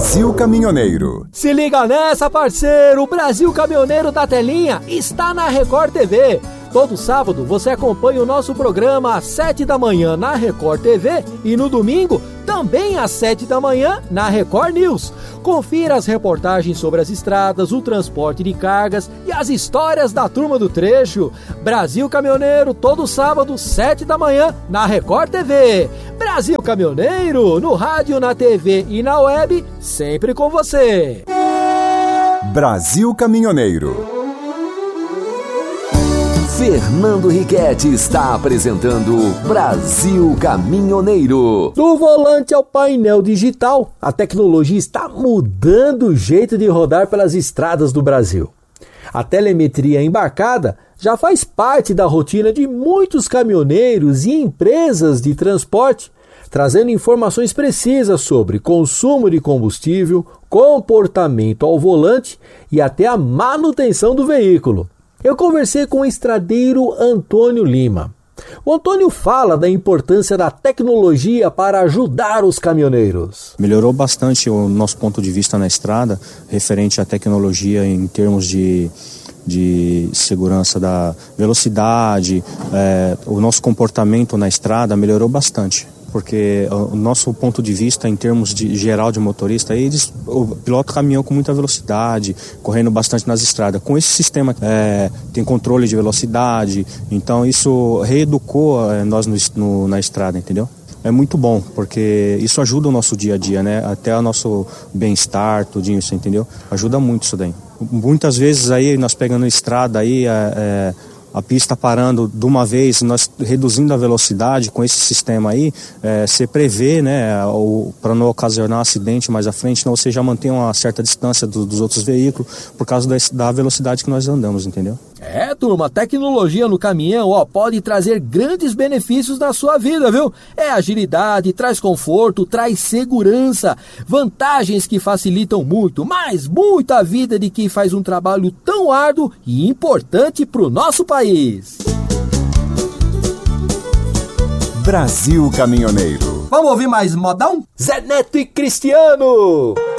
Brasil Caminhoneiro. Se liga nessa, parceiro! O Brasil Caminhoneiro da Telinha está na Record TV. Todo sábado você acompanha o nosso programa às 7 da manhã na Record TV e no domingo também às 7 da manhã na Record News. Confira as reportagens sobre as estradas, o transporte de cargas e as histórias da turma do trecho. Brasil Caminhoneiro, todo sábado, 7 da manhã na Record TV. Brasil Caminhoneiro, no rádio, na TV e na web, sempre com você. Brasil Caminhoneiro. Fernando Riquetti está apresentando Brasil Caminhoneiro. Do volante ao painel digital, a tecnologia está mudando o jeito de rodar pelas estradas do Brasil. A telemetria embarcada já faz parte da rotina de muitos caminhoneiros e empresas de transporte, trazendo informações precisas sobre consumo de combustível, comportamento ao volante e até a manutenção do veículo. Eu conversei com o estradeiro Antônio Lima. O Antônio fala da importância da tecnologia para ajudar os caminhoneiros. Melhorou bastante o nosso ponto de vista na estrada, referente à tecnologia em termos de segurança da velocidade, o nosso comportamento na estrada melhorou bastante. Porque o nosso ponto de vista em termos de geral de motorista, o piloto caminhão com muita velocidade, correndo bastante nas estradas. Com esse sistema tem controle de velocidade, então isso reeducou nós na estrada, entendeu? É muito bom, porque isso ajuda o nosso dia a dia, né? Até o nosso bem-estar, tudinho isso, entendeu? Ajuda muito isso daí. Muitas vezes aí nós pegando a estrada aí, a pista parando de uma vez, nós reduzindo a velocidade com esse sistema aí, você prevê, né, para não ocasionar acidente mais à frente, então você já mantém uma certa distância dos outros veículos por causa da velocidade que nós andamos, entendeu? Turma, a tecnologia no caminhão pode trazer grandes benefícios na sua vida, viu? Agilidade, traz conforto, traz segurança, vantagens que facilitam muito, mas muito a vida de quem faz um trabalho tão árduo e importante para o nosso país. Brasil Caminhoneiro. Vamos ouvir mais modão? Zé Neto e Cristiano!